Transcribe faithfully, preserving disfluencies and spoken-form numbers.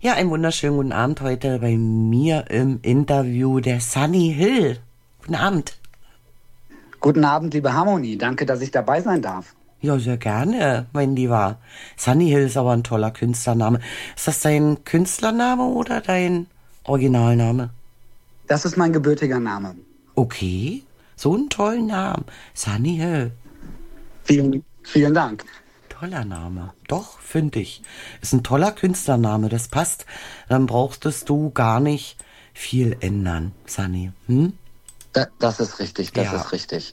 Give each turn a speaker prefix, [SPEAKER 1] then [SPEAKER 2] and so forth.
[SPEAKER 1] Ja, einen wunderschönen guten Abend heute bei mir im Interview der Sunny Hill. Guten Abend.
[SPEAKER 2] Guten Abend, liebe Harmonie. Danke, dass ich dabei sein darf.
[SPEAKER 1] Ja, sehr gerne, mein Lieber. Sunny Hill ist aber ein toller Künstlername. Ist das dein Künstlername oder dein Originalname?
[SPEAKER 2] Das ist mein gebürtiger Name.
[SPEAKER 1] Okay, so einen tollen Namen. Sunny Hill.
[SPEAKER 2] Vielen, vielen Dank.
[SPEAKER 1] Toller Name. Doch, finde ich. Ist ein toller Künstlername, das passt. Dann brauchtest du gar nicht viel ändern, Sunny. Hm?
[SPEAKER 2] Da, das ist richtig, das
[SPEAKER 1] Ja.
[SPEAKER 2] ist richtig.